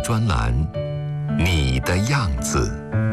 专栏《你的样子》。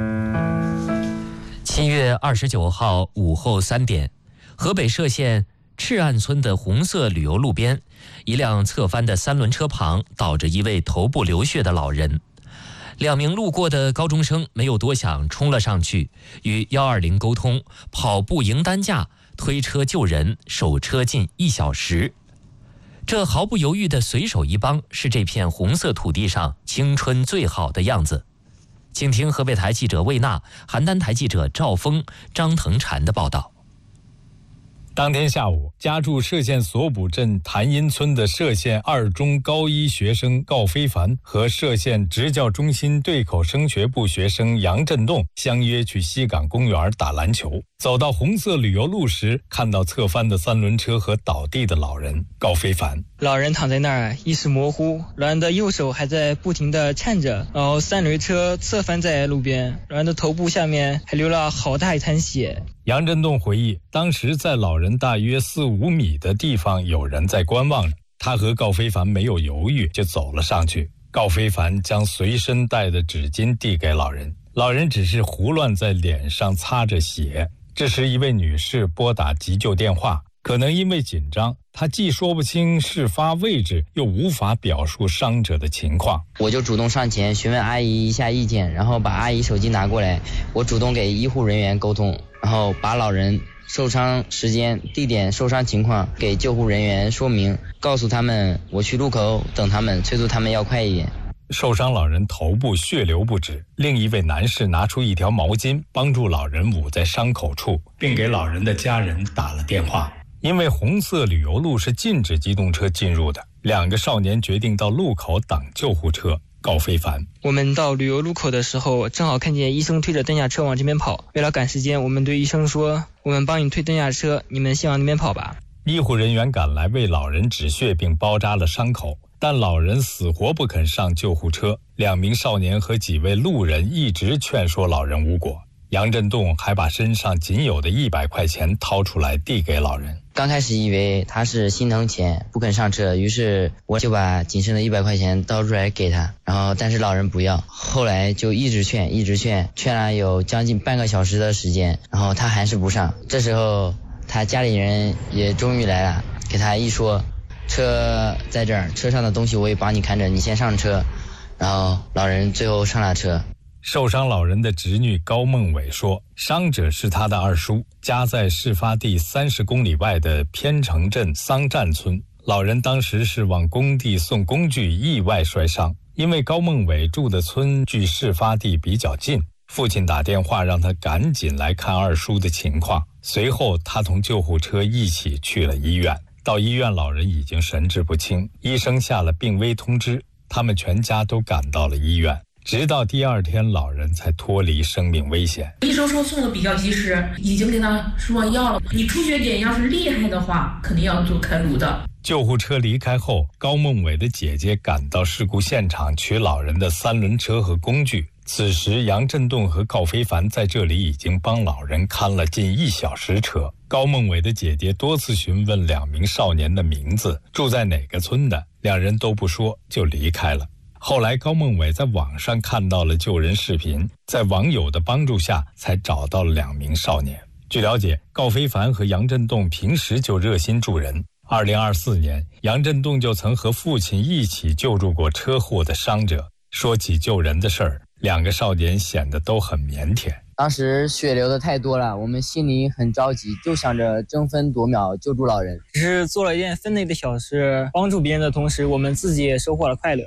7月29号午后3点，河北涉县赤岸村的红色旅游路边，一辆侧翻的3轮车旁倒着一位头部流血的老人。2名路过的高中生没有多想，冲了上去，与120沟通，跑步迎担架，推车救人，守车近1小时。这毫不犹豫的随手一帮，是这片红色土地上青春最好的样子。请听河北台记者魏娜、邯郸台记者赵峰、张腾婵的报道。 当天下午，家住涉县所卜镇潭阴村的涉县2中高1学生郜非凡和涉县职教中心对口升学部学生杨振栋相约去西港公园打篮球。走到红色旅游路时，看到侧翻的3轮车和倒地的老人郜非凡。 老人躺在那儿，意识模糊，老人的右手还在不停地颤着，然后3轮车侧翻在路边，老人的头部下面还流了好大一滩血。 杨振栋回忆，当时在老人大约4-5米的地方有人在观望着，他和郜非凡没有犹豫就走了上去。郜非凡将随身带的纸巾递给老人，老人只是胡乱在脸上擦着血。这时一位女士拨打急救电话，可能因为紧张，她既说不清事发位置，又无法表述伤者的情况。 我就主动上前询问阿姨一下意见，然后把阿姨手机拿过来，我主动给医护人员沟通，然后把老人受伤时间、地点、受伤情况给救护人员说明，告诉他们我去路口等他们，催促他们要快一点。 受伤老人头部血流不止，另一位男士拿出一条毛巾帮助老人捂在伤口处，并给老人的家人打了电话。因为红色旅游路是禁止机动车进入的，2个少年决定到路口等救护车。郜非凡： 我们到旅游路口的时候，正好看见医生推着担架车往这边跑，为了赶时间，我们对医生说，我们帮你推担架车，你们先往那边跑吧。 医护人员赶来为老人止血并包扎了伤口，但老人死活不肯上救护车。2名少年和几位路人一直劝说老人无果。杨振栋还把身上仅有的100块钱掏出来递给老人。 刚开始以为他是心疼钱不肯上车，于是我就把仅剩的100块钱掏出来给他，但是老人不要。后来就一直劝了有将近半个小时的时间，然后他还是不上。这时候他家里人也终于来了，给他一说，车在这儿，车上的东西我也帮你看着，你先上车。然后老人最后上了车。 受伤老人的侄女高梦伟说，伤者是他的二叔，家在事发地30公里外的偏城镇桑站村。老人当时是往工地送工具，意外摔伤。因为高梦伟住的村距事发地比较近，父亲打电话让他赶紧来看二叔的情况。随后他同救护车一起去了医院。到医院，老人已经神志不清，医生下了病危通知，他们全家都赶到了医院。直到第2天，老人才脱离生命危险。 医生说送的比较及时，已经跟他说要了，你出血点要是厉害的话，肯定要做开颅的。 救护车离开后，高梦伟的姐姐赶到事故现场取老人的3轮车和工具。此时杨振栋和郜非凡在这里已经帮老人看了近1小时车。高梦伟的姐姐多次询问2名少年的名字，住在哪个村的，2人都不说就离开了。后来高梦伟在网上看到了救人视频，在网友的帮助下才找到了2名少年。据了解，郜非凡和杨振栋平时就热心助人。2024年，杨振栋就曾和父亲一起救助过车祸的伤者。说起救人的事儿，2个少年显得都很腼腆。 当时血流的太多了，我们心里很着急，就想着争分夺秒救助老人。 只是做了一件分内的小事，帮助别人的同时，我们自己也收获了快乐。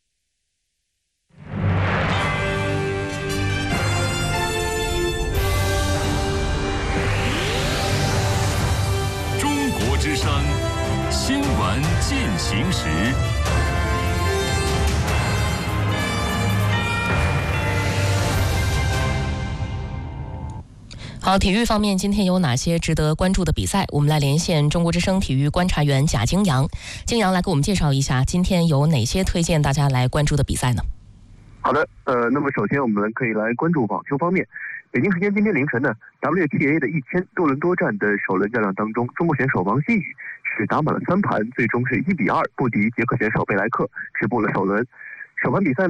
中国之声新闻进行时。 好，体育方面今天有哪些值得关注的比赛？我们来连线中国之声体育观察员贾京阳。京阳来给我们介绍一下今天有哪些推荐大家来关注的比赛呢？ 好的，那么首先我们可以来关注网球方面。北京时间今天凌晨呢 ，WTA 的1000多伦多站的首轮较量当中，中国选手王欣雨是打满了3盘，最终是1-2不敌捷克选手贝莱克，止步了首轮。首盘比赛